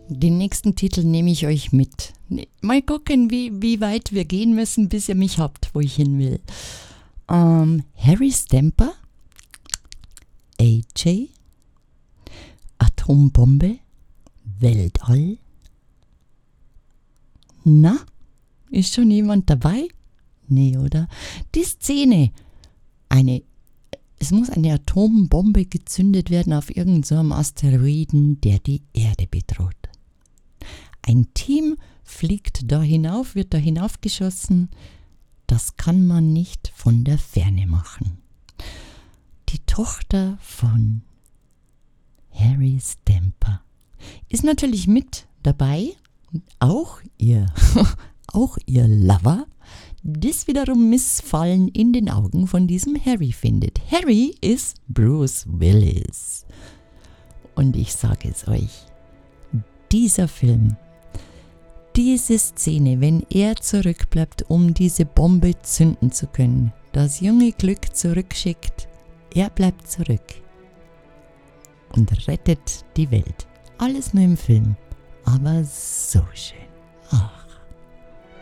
Den nächsten Titel nehme ich euch mit. Mal gucken, wie weit wir gehen müssen, bis ihr mich habt, wo ich hin will. Harry Stamper, AJ, Atombombe, Weltall. Na, ist schon jemand dabei? Nee, oder? Die Szene. Es muss eine Atombombe gezündet werden auf irgendeinem so Asteroiden, der die Erde bedroht. Ein Team fliegt da hinauf, wird da hinaufgeschossen. Das kann man nicht von der Ferne machen. Die Tochter von Harry Stamper ist natürlich mit dabei. Auch ihr Lover, das wiederum Missfallen in den Augen von diesem Harry findet. Harry ist Bruce Willis. Und ich sage es euch, dieser Film, diese Szene, wenn er zurückbleibt, um diese Bombe zünden zu können, das junge Glück zurückschickt, er bleibt zurück und rettet die Welt. Alles nur im Film, aber so schön.